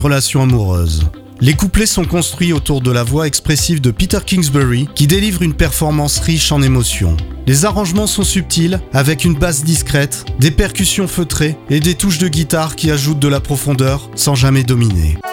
relation amoureuse. Les couplets sont construits autour de la voix expressive de Peter Kingsbury qui délivre une performance riche en émotions. Les arrangements sont subtils, avec une basse discrète, des percussions feutrées et des touches de guitare qui ajoutent de la profondeur sans jamais dominer.